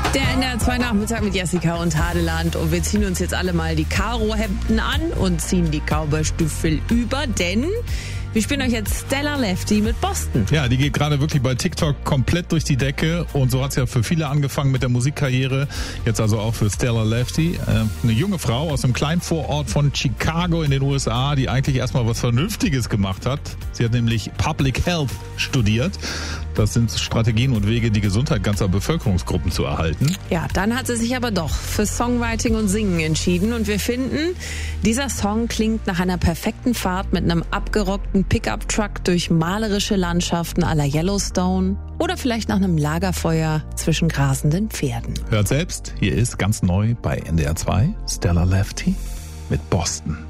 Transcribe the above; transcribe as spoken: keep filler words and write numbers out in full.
Der N D R zwei Nachmittag mit Jessica und Hadeland. Und wir ziehen uns jetzt alle mal die Karo-Hemden an und ziehen die Cowboy-Stiefel über, denn wir spielen euch jetzt Stella Lefty mit Boston. Ja, die geht gerade wirklich bei TikTok komplett durch die Decke und so hat es ja für viele angefangen mit der Musikkarriere, jetzt also auch für Stella Lefty. Äh, eine junge Frau aus einem kleinen Vorort von Chicago in den U S A, die eigentlich erstmal was Vernünftiges gemacht hat. Sie hat nämlich Public Health studiert. Das sind Strategien und Wege, die Gesundheit ganzer Bevölkerungsgruppen zu erhalten. Ja, dann hat sie sich aber doch für Songwriting und Singen entschieden und wir finden, dieser Song klingt nach einer perfekten Fahrt mit einem abgerockten Pickup-Truck durch malerische Landschaften à la Yellowstone oder vielleicht nach einem Lagerfeuer zwischen grasenden Pferden. Hört selbst, hier ist ganz neu bei N D R zwei Stella Lefty mit Boston.